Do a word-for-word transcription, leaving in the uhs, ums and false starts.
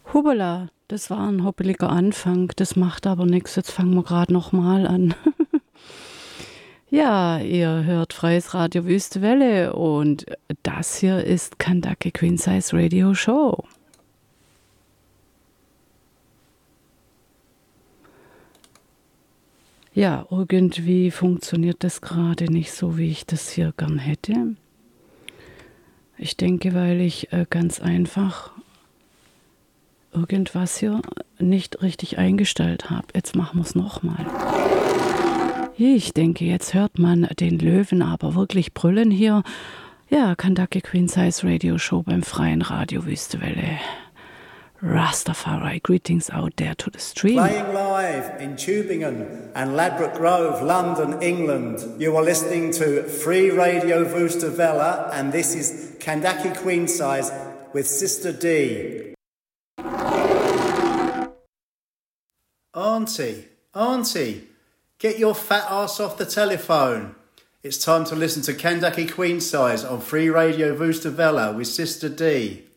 Hubala, das war ein hoppeliger Anfang, das macht aber nichts. Jetzt fangen wir gerade nochmal an. Ja, ihr hört Freies Radio Wüste Welle und das hier ist Kentucky Queen Size Radio Show. Ja, irgendwie funktioniert das gerade nicht so, wie ich das hier gern hätte. Ich denke, weil ich äh, ganz einfach irgendwas hier nicht richtig eingestellt habe. Jetzt machen wir es nochmal. Ich denke, jetzt hört man den Löwen aber wirklich brüllen hier. Ja, Kentucky Queen Size Radio Show beim Freien Radio Wüste Welle. Rastafari, greetings out there to the stream. Playing live in Tübingen and Ladbroke Grove, London, England. You are listening to Free Radio Wüste Welle, and this is Kentucky Queen Size with Sister D. Auntie, Auntie, get your fat ass off the telephone. It's time to listen to Kentucky Queen Size on Free Radio Wüste Welle with Sister D.